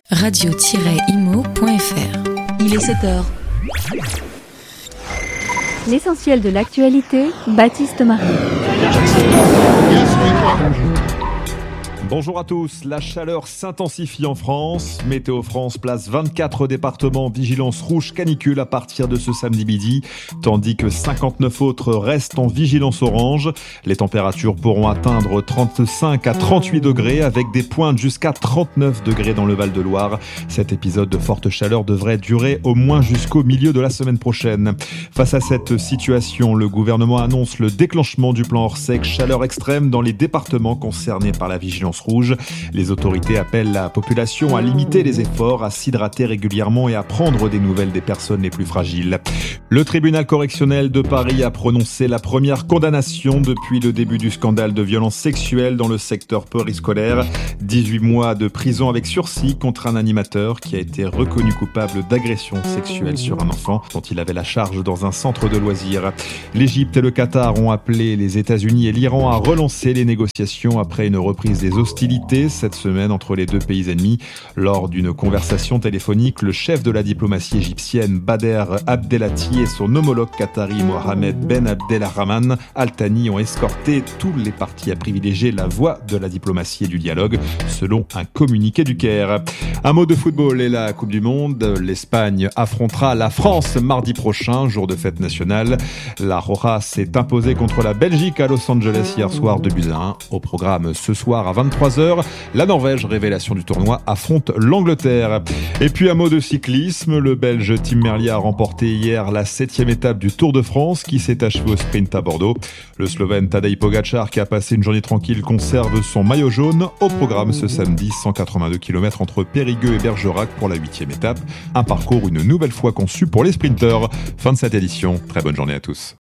radio-imo.fr. Il est 7h. L'essentiel de l'actualité, Baptiste Marie. Bonjour à tous, la chaleur s'intensifie en France. Météo France place 24 départements en vigilance rouge canicule à partir de ce samedi midi, tandis que 59 autres restent en vigilance orange. Les températures pourront atteindre 35 à 38 degrés avec des pointes jusqu'à 39 degrés dans le Val-de-Loire. Cet épisode de forte chaleur devrait durer au moins jusqu'au milieu de la semaine prochaine. Face à cette situation, le gouvernement annonce le déclenchement du plan Orsec chaleur extrême dans les départements concernés par la vigilance rouge. Les autorités appellent la population à limiter les efforts, à s'hydrater régulièrement et à prendre des nouvelles des personnes les plus fragiles. Le tribunal correctionnel de Paris a prononcé la première condamnation depuis le début du scandale de violences sexuelles dans le secteur périscolaire. 18 mois de prison avec sursis contre un animateur qui a été reconnu coupable d'agression sexuelle sur un enfant dont il avait la charge dans un centre de loisirs. L'Égypte et le Qatar ont appelé les États-Unis et l'Iran à relancer les négociations après une reprise des hostilités cette semaine entre les deux pays ennemis. Lors d'une conversation téléphonique, le chef de la diplomatie égyptienne Bader Abdelati et son homologue qatari Mohamed Ben Abdelrahman Al Thani ont escorté tous les partis à privilégier la voie de la diplomatie et du dialogue, selon un communiqué du Caire. Un mot de football et la Coupe du Monde. L'Espagne affrontera la France mardi prochain, jour de fête nationale. La Roja s'est imposée contre la Belgique à Los Angeles hier soir 2-1. Au programme ce soir à 23h, la Norvège, révélation du tournoi, affronte l'Angleterre. Et puis un mot de cyclisme, le Belge Tim Merlier a remporté hier la 7e étape du Tour de France qui s'est achevée au sprint à Bordeaux. Le Slovène Tadej Pogačar, qui a passé une journée tranquille, conserve son maillot jaune. Au programme ce samedi, 182 km entre Périgueux et Bergerac pour la 8e étape. Un parcours une nouvelle fois conçu pour les sprinteurs. Fin de cette édition, très bonne journée à tous.